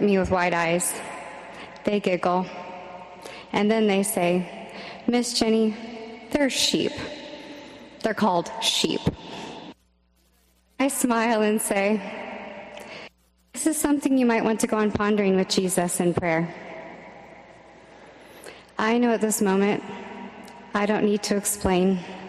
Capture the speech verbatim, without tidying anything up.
me with wide eyes. They giggle. And then they say, "Miss Jenny, they're sheep. They're called sheep." I smile and say, "This is something you might want to go on pondering with Jesus in prayer." I know at this moment I don't need to explain.